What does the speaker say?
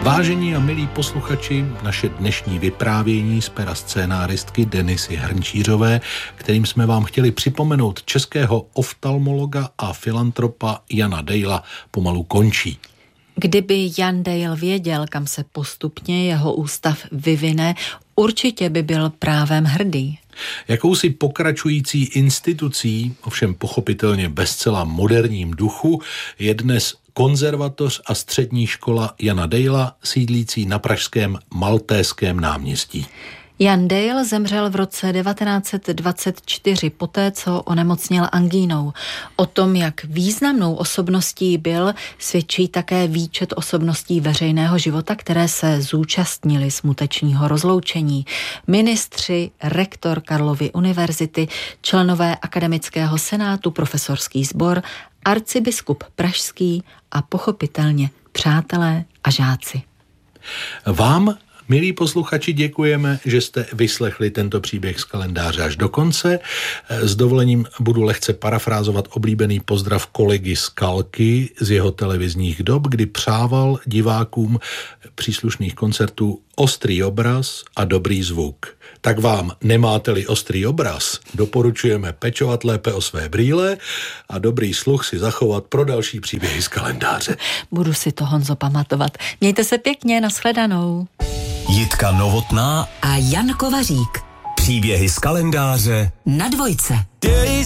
Vážení a milí posluchači, naše dnešní vyprávění z pera scénáristky Denisy Hrnčířové, kterým jsme vám chtěli připomenout českého oftalmologa a filantropa Jana Dejla, pomalu končí. Kdyby Jan Dejl věděl, kam se postupně jeho ústav vyvine, určitě by byl právem hrdý. Jakousi pokračující institucí, ovšem pochopitelně ve zcela moderním duchu, je dnes konzervatoř a střední škola Jana Dejla, sídlící na pražském Maltéském náměstí. Jan Dejl zemřel v roce 1924 poté, co onemocněl angínou. O tom, jak významnou osobností byl, svědčí také výčet osobností veřejného života, které se zúčastnili smutečního rozloučení. Ministři, rektor Karlovy univerzity, členové akademického senátu, profesorský sbor, arcibiskup pražský a pochopitelně přátelé a žáci. Vám, milí posluchači, děkujeme, že jste vyslechli tento příběh z kalendáře až do konce. S dovolením budu lehce parafrázovat oblíbený pozdrav kolegy Skalky z jeho televizních dob, kdy přával divákům příslušných koncertů ostrý obraz a dobrý zvuk. Tak vám, nemáte-li ostrý obraz, doporučujeme pečovat lépe o své brýle a dobrý sluch si zachovat pro další příběhy z kalendáře. Budu si to, Honzo, pamatovat. Mějte se pěkně, nashledanou. Jitka Novotná a Jan Kovařík. Příběhy z kalendáře na Dvojce.